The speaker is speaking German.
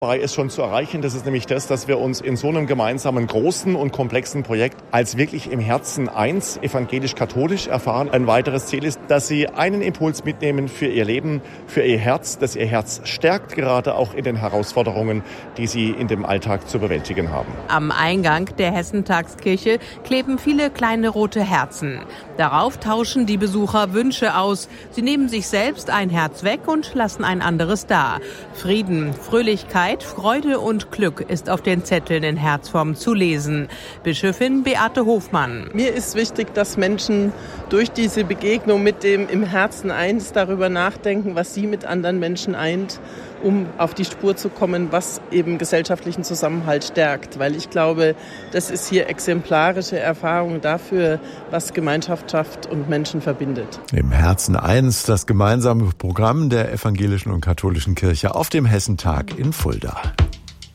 dabei ist schon zu erreichen. Das ist nämlich das, dass wir uns in so einem gemeinsamen großen und komplexen Projekt als wirklich im Herzen eins, evangelisch-katholisch erfahren. Ein weiteres Ziel ist, dass Sie einen Impuls mitnehmen für Ihr Leben, für Ihr Herz, dass Ihr Herz stärkt, gerade auch in den Herausforderungen, die Sie in dem Alltag zu bewältigen haben. Am Eingang der Hessentagskirche kleben viele kleine rote Herzen. Darauf tauschen die Besucher Wünsche aus. Sie nehmen sich selbst ein Herz weg und lassen ein anderes da. Frieden, Fröhlichkeit, Freude und Glück ist auf den Zetteln in Herzform zu lesen. Bischöfin Beate Hofmann. Mir ist wichtig, dass Menschen durch diese Begegnung mit dem im Herzen eins darüber nachdenken, was sie mit anderen Menschen eint, um auf die Spur zu kommen, was eben gesellschaftlichen Zusammenhalt stärkt. Weil ich glaube, das ist hier exemplarische Erfahrung dafür, was Gemeinschaft schafft und Menschen verbindet. Im Herzen eins, das gemeinsame Programm der evangelischen und katholischen Kirche auf dem Hessentag in Fulda.